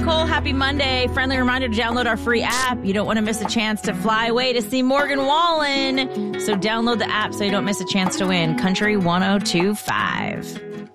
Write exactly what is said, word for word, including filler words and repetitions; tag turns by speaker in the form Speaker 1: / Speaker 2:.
Speaker 1: Nicole. Happy Monday. Friendly reminder to download our free app. You don't want to miss a chance to fly away to see Morgan Wallen. So download the app so you don't miss a chance to win. Country one oh two five.